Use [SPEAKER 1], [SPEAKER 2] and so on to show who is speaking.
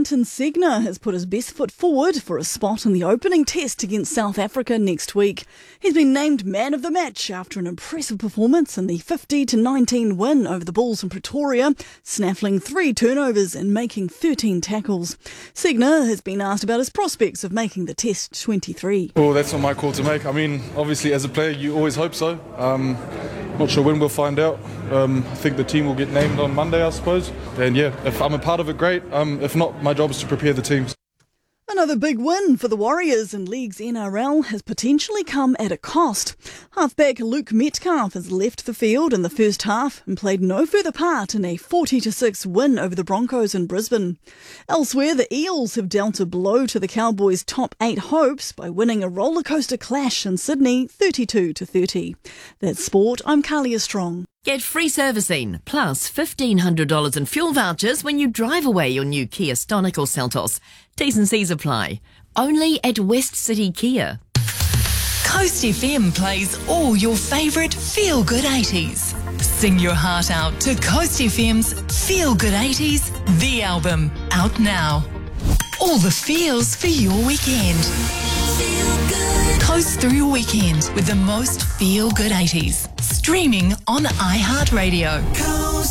[SPEAKER 1] Anton Segner has put his best foot forward for a spot in the opening test against South Africa next week. He's been named man of the match after an impressive performance in the 50-19 win over the Bulls in Pretoria, snaffling 3 turnovers and making 13 tackles. Segner has been asked about his prospects of making the Test 23.
[SPEAKER 2] Well, that's not my call to make. I mean, obviously as a player you always hope so. Not sure when we'll find out. I think the team will get named on Monday, I suppose. And yeah, if I'm a part of it, great. If not, my job is to prepare the teams.
[SPEAKER 1] Another big win for the Warriors in League's NRL has potentially come at a cost. Halfback Luke Metcalf has left the field in the first half and played no further part in a 40-6 win over the Broncos in Brisbane. Elsewhere, the Eels have dealt a blow to the Cowboys' top 8 hopes by winning a rollercoaster clash in Sydney 32-30. That's sport. I'm Kalia Strong.
[SPEAKER 3] Get free servicing, plus $1,500 in fuel vouchers when you drive away your new Kia Stonic or Seltos. T's and C's apply. Only at West City Kia.
[SPEAKER 4] Coast FM plays all your favourite feel-good 80s. Sing your heart out to Coast FM's Feel Good 80s, the album, out now. All the feels for your weekend. Feel good. Coast through your weekend with the most feel-good 80s. Streaming on iHeartRadio.